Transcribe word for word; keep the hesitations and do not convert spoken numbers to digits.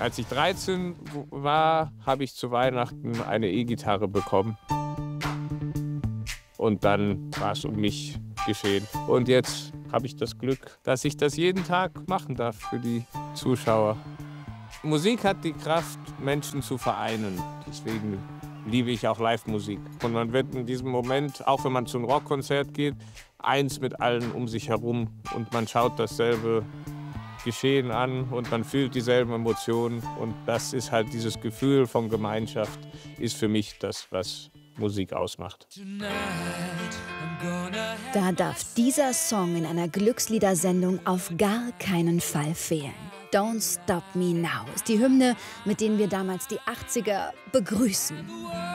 Als ich dreizehn war, habe ich zu Weihnachten eine E-Gitarre bekommen. Und dann war es um mich geschehen. Und jetzt habe ich das Glück, dass ich das jeden Tag machen darf für die Zuschauer. Musik hat die Kraft, Menschen zu vereinen. Deswegen liebe ich auch Live-Musik. Und man wird in diesem Moment, auch wenn man zu einem Rockkonzert geht, eins mit allen um sich herum. Und man schaut dasselbe Geschehen an und man fühlt dieselben Emotionen. Und das ist halt dieses Gefühl von Gemeinschaft, ist für mich das, was Musik ausmacht. Da darf dieser Song in einer Glücksliedersendung auf gar keinen Fall fehlen. Don't Stop Me Now ist die Hymne, mit denen wir damals die achtziger begrüßen.